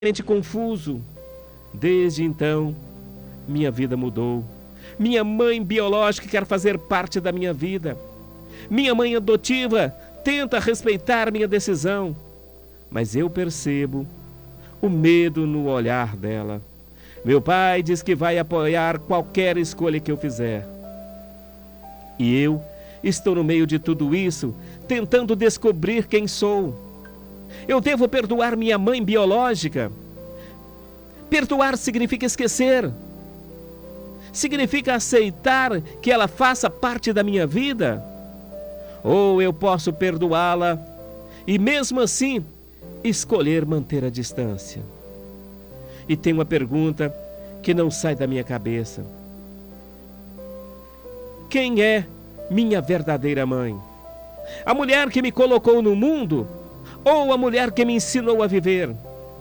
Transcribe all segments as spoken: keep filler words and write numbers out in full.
Mente confuso. Desde então, minha vida mudou. Minha mãe biológica quer fazer parte da minha vida. Minha mãe adotiva tenta respeitar minha decisão. Mas eu percebo o medo no olhar dela. Meu pai diz que vai apoiar qualquer escolha que eu fizer. E eu estou no meio de tudo isso, tentando descobrir quem sou. Eu devo perdoar minha mãe biológica? Perdoar significa esquecer. Significa aceitar que ela faça parte da minha vida? Ou eu posso perdoá-la e mesmo assim escolher manter a distância? E tem uma pergunta que não sai da minha cabeça. Quem é minha verdadeira mãe? A mulher que me colocou no mundo ou a mulher que me ensinou a viver?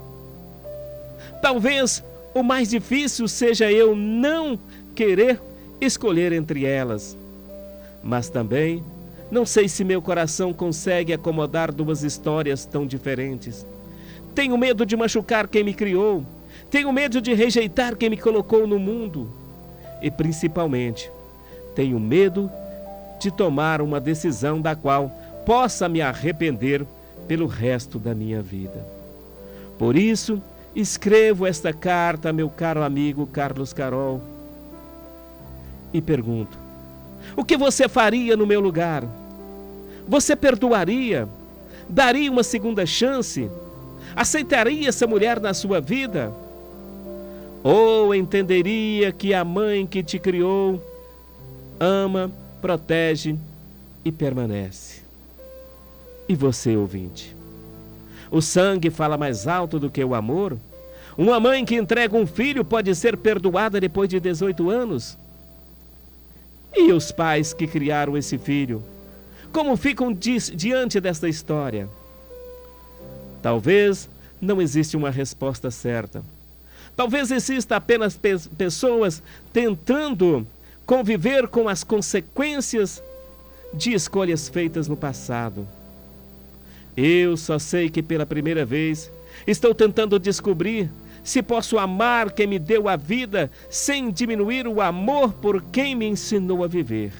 Talvez o mais difícil seja eu não querer escolher entre elas. Mas também não sei se meu coração consegue acomodar duas histórias tão diferentes. Tenho medo de machucar quem me criou. Tenho medo de rejeitar quem me colocou no mundo. E principalmente, tenho medo de tomar uma decisão da qual possa me arrepender pelo resto da minha vida. Por isso, escrevo esta carta a meu caro amigo Carlos Carol e pergunto: o que você faria no meu lugar? Você perdoaria? Daria uma segunda chance? Aceitaria essa mulher na sua vida? Ou entenderia que a mãe que te criou ama, protege e permanece? E você, ouvinte? O sangue fala mais alto do que o amor? Uma mãe que entrega um filho pode ser perdoada depois de dezoito anos? E os pais que criaram esse filho? Como ficam di- diante desta história? Talvez não exista uma resposta certa. Talvez exista apenas pe- pessoas tentando conviver com as consequências de escolhas feitas no passado. Eu só sei que pela primeira vez estou tentando descobrir se posso amar quem me deu a vida sem diminuir o amor por quem me ensinou a viver.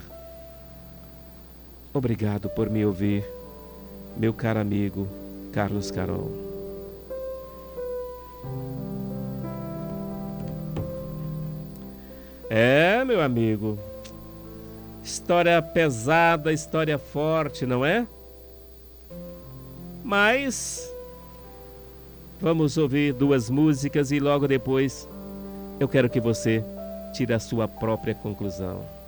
Obrigado por me ouvir, meu caro amigo Carlos Carol. É, meu amigo, história pesada, história forte, não é? Mas vamos ouvir duas músicas e logo depois eu quero que você tire a sua própria conclusão.